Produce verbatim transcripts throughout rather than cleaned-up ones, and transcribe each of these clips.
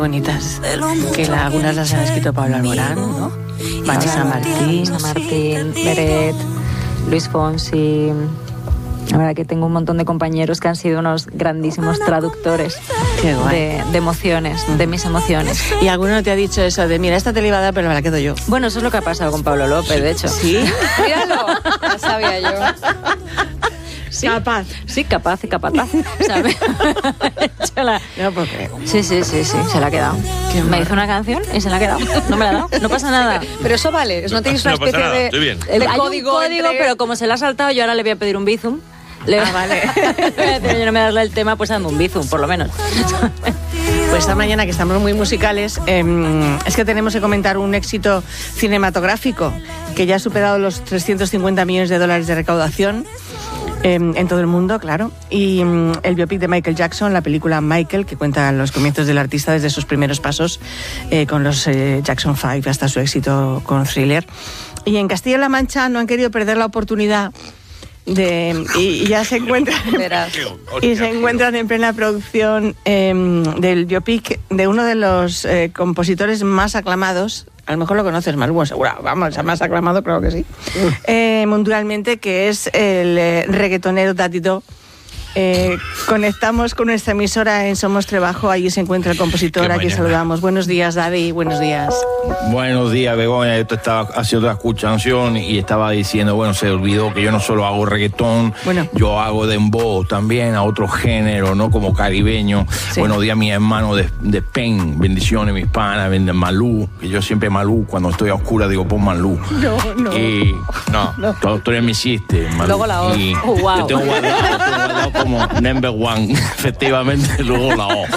bonitas, que la, algunas las ha escrito Pablo Alborán, ¿no? Vanessa Martín, Vanessa Martín, Beret, Luis Fonsi. La verdad que tengo un montón de compañeros que han sido unos grandísimos traductores de, de emociones, de mis emociones. ¿Y alguno te ha dicho eso de, mira, esta te la iba a dar, pero me la quedo yo? Bueno, eso es lo que ha pasado con Pablo López, sí. de hecho. ¿Sí? Míralo, ya sabía yo. Sí, capaz. Sí, capaz y capataz, ¿sabes? la... No, porque... Sí, sí, sí, sí, se la ha quedado. Me mal. Hizo una canción y se la ha quedado. No me la ha dado, no pasa nada. Pero eso vale, no tenéis una no especie pasa nada, de... estoy bien. El, hay código, un código, entre... pero como se la ha saltado, yo ahora le voy a pedir un bizum. Le... Ah, vale. Yo no me das el tema, pues dame un bizum, por lo menos. Pues esta mañana, que estamos muy musicales, eh, es que tenemos que comentar un éxito cinematográfico que ya ha superado los trescientos cincuenta millones de dólares de recaudación eh, en todo el mundo, claro. Y um, el biopic de Michael Jackson, la película Michael, que cuenta los comienzos del artista desde sus primeros pasos eh, con los eh, Jackson Five hasta su éxito con Thriller. Y en Castilla-La Mancha no han querido perder la oportunidad de, y, y ya se encuentran y se encuentran en plena producción eh, del biopic de uno de los eh, compositores más aclamados. A lo mejor lo conoces, Malú, seguro, vamos, el más aclamado, creo que sí, eh, mundialmente, que es el eh, reggaetonero Daddy Do. Eh, conectamos con nuestra emisora en Somos Trebajo, allí se encuentra el compositor, aquí saludamos. Buenos días, Daddy, buenos días. Buenos días, Begoña. Yo estaba haciendo la escuchación y estaba diciendo, bueno, se olvidó que yo no solo hago reggaetón, bueno. yo hago dembow también, a otro género, ¿no? Como caribeño. Sí. Buenos días, mi hermano de, de Spain, bendiciones, mis panas, de Malú, que yo siempre Malú, cuando estoy a oscura digo, pon Malú. No, no. Y, no, no. Todo, todo me hiciste, Malú. Luego la O. Y oh, wow. Yo tengo guardado, tengo guardado como number one, efectivamente, luego la O.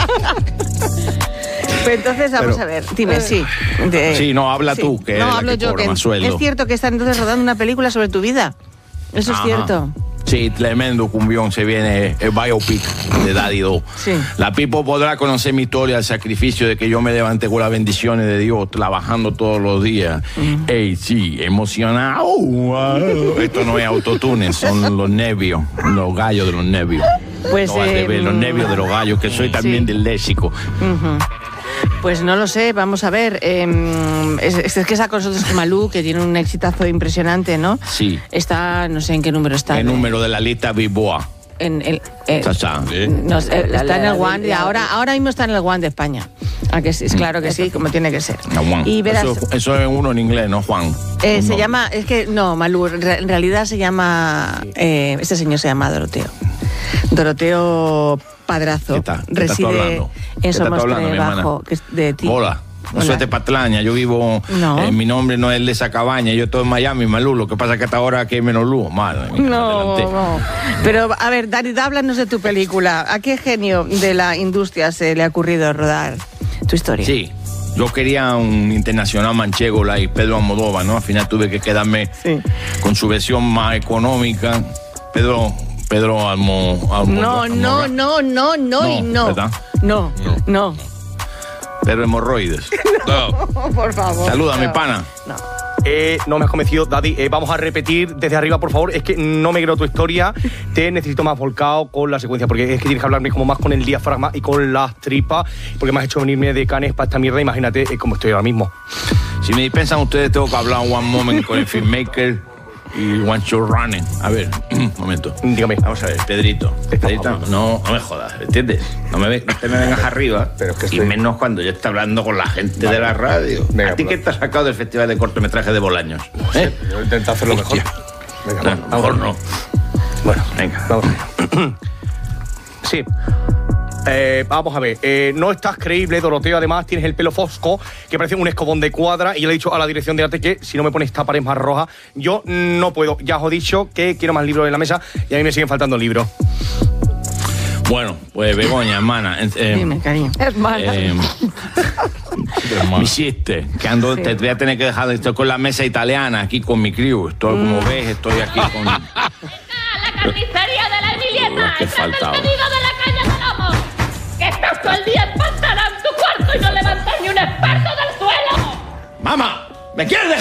Pues entonces vamos Pero, a ver, dime, sí. De, sí, no, habla sí. tú, que no, es hablo la que yo, cobra que más sueldo. Es cierto que están entonces rodando una película sobre tu vida. Eso Ajá. es cierto. Sí, tremendo cumbión, se viene el biopic de Daddy Do. Sí. La Pipo podrá conocer mi historia, el sacrificio de que yo me levanté con las bendiciones de Dios, trabajando todos los días. Mm. Ey, sí, emocionado. Wow. Esto no es autotune, son los nervios, los gallos de los nervios. Pues, no, eh, ver, los nervios de los gallos, que soy también sí. del léxico. Uh-huh. Pues no lo sé, vamos a ver. Eh, es, es que está con nosotros Malú, que tiene un exitazo impresionante, ¿no? Sí. Está, no sé en qué número está. El número de la lista Bilboa. En el, eh, Chacha, ¿eh? no, eh, está en el One, y ahora, ahora mismo está en el One de España. ¿A que sí? Es claro que sí, como tiene que ser. Y verás, eso, eso es uno en inglés, ¿no, Juan? Eh, se no. llama, es que no, Malú, en realidad se llama, eh, este señor se llama Doroteo. Doroteo Padrazo. ¿Qué está? ¿Qué reside en Somos Trebajo, que es de ti. Hola. No soy de Patraña, yo vivo, no. eh, mi nombre no es el de esa cabaña, yo estoy en Miami, Malú, lo que pasa es que hasta ahora aquí hay menos luz, madre mía, no, no. Pero, a ver, Dani, háblanos de tu película. ¿A qué genio de la industria se le ha ocurrido rodar tu historia? Sí, yo quería un internacional manchego, like Pedro Almodóvar, ¿no? Al final tuve que quedarme sí. con su versión más económica. Pedro... Pedro Almo... Almo no, no, no, no, no y no. ¿Verdad? No, no. no. Pedro Hemorroides. No, no, por favor. Saluda, no. mi pana. No. Eh, no me has convencido, Daddy. Eh, vamos a repetir desde arriba, por favor. Es que no me creo tu historia. Te necesito más volcado con la secuencia, porque es que tienes que hablarme como más con el diafragma y con las tripas, porque me has hecho venirme de Canes para esta mierda. Imagínate eh, cómo estoy ahora mismo. Si me dispensan ustedes, tengo que hablar one moment con el filmmaker y one show running. A ver, un momento. Dígame. Vamos a ver, Pedrito. Pedrito, no, no me jodas, ¿entiendes? No me, no te me vengas arriba, pero es que estoy... y menos cuando yo estoy hablando con la gente vale. de la radio. Venga, ¿a ti qué te has sacado del Festival de Cortometraje de Bolaños? ¿Eh? Sí, yo intenté hacerlo mejor. Venga, no, vamos, mejor no. Bueno, venga. Vamos. Sí. Eh, vamos a ver, eh, no estás creíble, Doroteo, además tienes el pelo fosco, que parece un escobón de cuadra, y yo le he dicho a la dirección de arte que si no me pones esta pared más roja, yo no puedo. Ya os he dicho que quiero más libros en la mesa y a mí me siguen faltando libros. Bueno, pues Begoña, hermana. Eh, Dime, cariño. Hermana. Eh, me hiciste, que ando, sí. te voy a tener que dejar, estoy con la mesa italiana, aquí con mi crew, estoy mm. como ves, estoy aquí con... La carnicería de la Emilieta, que el faltaba. pedido de la calle de Lomo. Que estás todo el día empantanado en tu cuarto y no levantas ni un experto del suelo. ¡Mamá! ¿Me quieres dejar?